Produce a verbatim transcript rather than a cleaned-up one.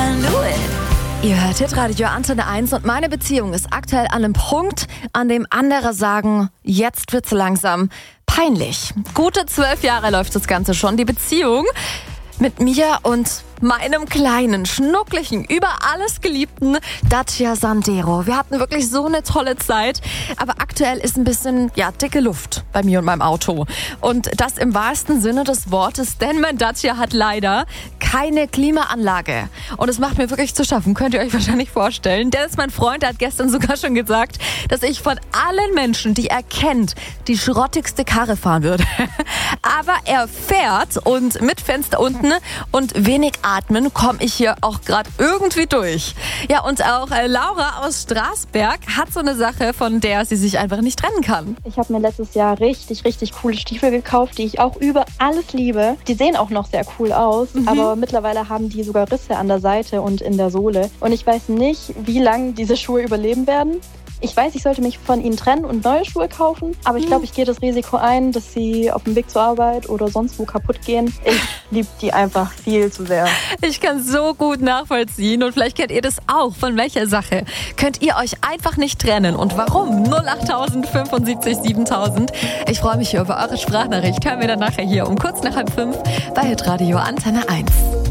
Ihr hört Hitradio Antenne eins und meine Beziehung ist aktuell an einem Punkt, an dem andere sagen, jetzt wird's langsam peinlich. Gute zwölf Jahre läuft das Ganze schon. Die Beziehung mit mir und meinem kleinen, schnucklichen, über alles geliebten Dacia Sandero. Wir hatten wirklich so eine tolle Zeit, aber aktuell ist ein bisschen, ja, dicke Luft bei mir und meinem Auto. Und das im wahrsten Sinne des Wortes, denn mein Dacia hat leider keine Klimaanlage. Und es macht mir wirklich zu schaffen, könnt ihr euch wahrscheinlich vorstellen. Dennis, mein Freund, der hat gestern sogar schon gesagt, dass ich von allen Menschen, die er kennt, die schrottigste Karre fahren würde. Aber er fährt und mit Fenster unten und wenig atmen komme ich hier auch gerade irgendwie durch. Ja, und auch äh, Laura aus Straßberg hat so eine Sache, von der sie sich einfach nicht trennen kann. Ich habe mir letztes Jahr richtig, richtig coole Stiefel gekauft, die ich auch über alles liebe. Die sehen auch noch sehr cool aus, mhm. aber mittlerweile haben die sogar Risse an der Seite und in der Sohle. Und ich weiß nicht, wie lange diese Schuhe überleben werden. Ich weiß, ich sollte mich von ihnen trennen und neue Schuhe kaufen, aber ich glaube, ich gehe das Risiko ein, dass sie auf dem Weg zur Arbeit oder sonst wo kaputt gehen. Ich liebe die einfach viel zu sehr. Ich kann so gut nachvollziehen und vielleicht kennt ihr das auch. Von welcher Sache könnt ihr euch einfach nicht trennen und warum? null acht fünfundsiebzig siebentausend. Ich freue mich hier über eure Sprachnachricht. Hören wir dann nachher hier um kurz nach halb fünf bei Hitradio Antenne eins.